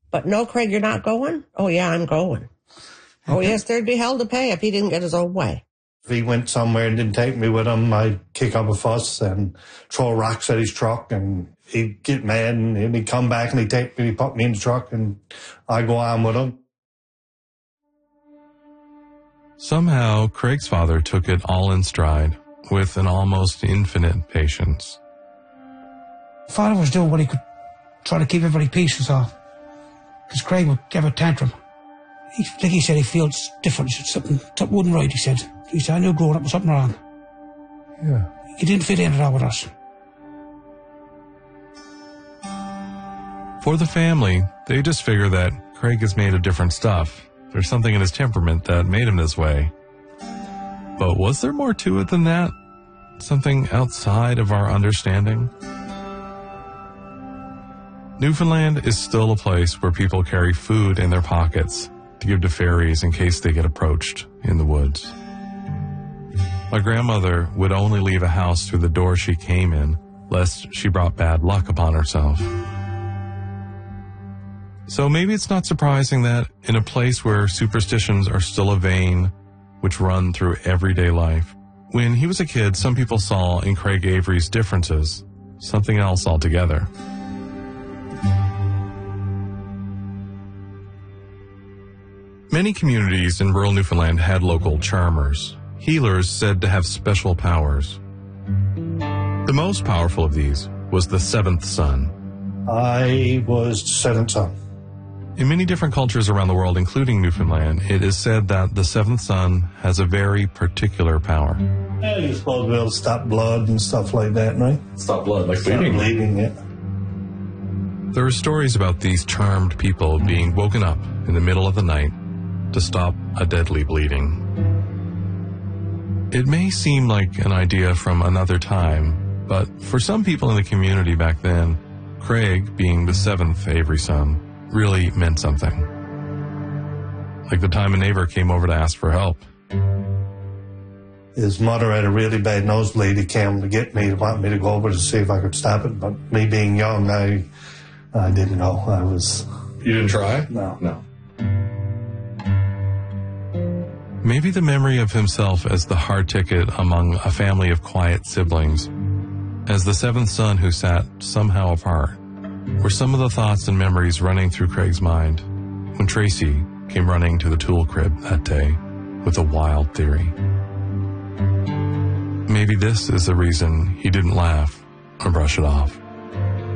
But no, Craig, you're not going? Oh, yeah, I'm going. Oh, yes, there'd be hell to pay if he didn't get his own way. If he went somewhere and didn't take me with him, I'd kick up a fuss and throw rocks at his truck, and he'd get mad, and he'd come back and he'd take me, he'd put me in the truck, and I'd go on with him. Somehow, Craig's father took it all in stride, with an almost infinite patience. Father was doing what he could, try to keep everybody peaceful, so, because Craig would give a tantrum. Like he said, he feels different. He said, something wasn't right, he said. He said, I knew growing up was something wrong. Yeah. He didn't fit in at all with us. For the family, they just figure that Craig is made of different stuff. There's something in his temperament that made him this way. But was there more to it than that? Something outside of our understanding? Newfoundland is still a place where people carry food in their pockets to give to fairies in case they get approached in the woods. My grandmother would only leave a house through the door she came in, lest she brought bad luck upon herself. So maybe it's not surprising that in a place where superstitions are still a vein which run through everyday life, when he was a kid, some people saw in Craig Avery's differences something else altogether. Many communities in rural Newfoundland had local charmers, healers said to have special powers. The most powerful of these was the seventh son. I was the seventh son. In many different cultures around the world, including Newfoundland, it is said that the seventh son has a very particular power. Yeah, you're supposed to be able to stop blood and stuff like that, right? Stop blood, like bleeding? Stop bleeding, yeah. There are stories about these charmed people being woken up in the middle of the night to stop a deadly bleeding. It may seem like an idea from another time, but for some people in the community back then, Craig, being the seventh Avery son, really meant something. Like the time a neighbor came over to ask for help. His mother had a really bad nosebleed. He came to get me, to want me to go over to see if I could stop it, but me being young, I didn't know. You didn't try? No. No. Maybe the memory of himself as the hard ticket among a family of quiet siblings, as the seventh son who sat somehow apart, were some of the thoughts and memories running through Craig's mind when Tracy came running to the tool crib that day with a wild theory. Maybe this is the reason he didn't laugh or brush it off.